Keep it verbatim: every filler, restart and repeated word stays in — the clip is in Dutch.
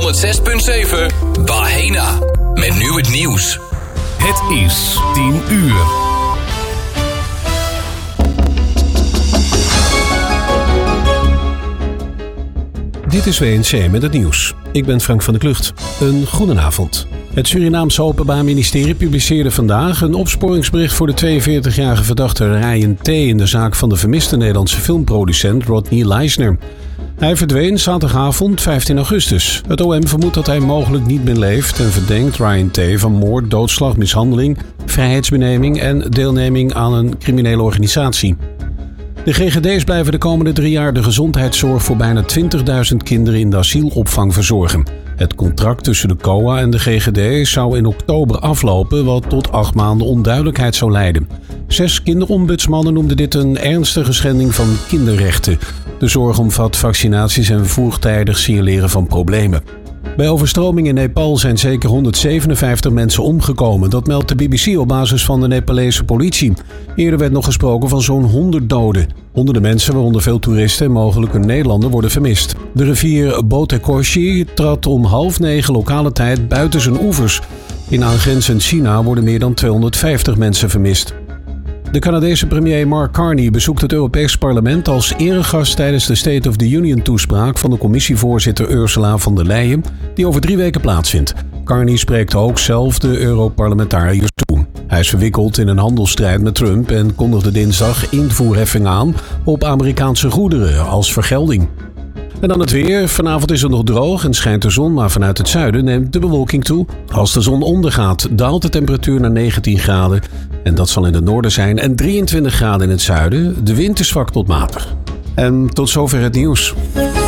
zes komma zeven Bahena. Met nu het nieuws. Het is tien uur. Dit is W N C met het nieuws. Ik ben Frank van der Klucht. Een goedenavond. Het Surinaamse Openbaar Ministerie publiceerde vandaag een opsporingsbericht voor de tweeënveertigjarige verdachte Ryan T. in de zaak van de vermiste Nederlandse filmproducent Rodney Leisner. Hij verdween zaterdagavond vijftien augustus. Het O M vermoedt dat hij mogelijk niet meer leeft en verdenkt Ryan T. van moord, doodslag, mishandeling, vrijheidsbeneming en deelneming aan een criminele organisatie. De G G D's blijven de komende drie jaar de gezondheidszorg voor bijna twintigduizend kinderen in de asielopvang verzorgen. Het contract tussen de C O A en de G G D zou in oktober aflopen, wat tot acht maanden onduidelijkheid zou leiden. Zes kinderombudsmannen noemden dit een ernstige schending van kinderrechten. De zorg omvat vaccinaties en vroegtijdig signaleren van problemen. Bij overstroming in Nepal zijn zeker honderdzevenenvijftig mensen omgekomen. Dat meldt de B B C op basis van de Nepalese politie. Eerder werd nog gesproken van zo'n honderd doden. Honderden mensen, waaronder veel toeristen en mogelijk een Nederlander, worden vermist. De rivier Botekoshi trad om half negen lokale tijd buiten zijn oevers. In aangrenzend China worden meer dan tweehonderdvijftig mensen vermist. De Canadese premier Mark Carney bezoekt het Europees Parlement als eregast tijdens de State of the Union-toespraak van de commissievoorzitter Ursula von der Leyen, die over drie weken plaatsvindt. Carney spreekt ook zelf de Europarlementariërs toe. Hij is verwikkeld in een handelsstrijd met Trump en kondigde dinsdag invoerheffing aan op Amerikaanse goederen als vergelding. En dan het weer. Vanavond is het nog droog en schijnt de zon, maar vanuit het zuiden neemt de bewolking toe. Als de zon ondergaat, daalt de temperatuur naar negentien graden. En dat zal in het noorden zijn en drieëntwintig graden in het zuiden. De wind is zwak tot matig. En tot zover het nieuws.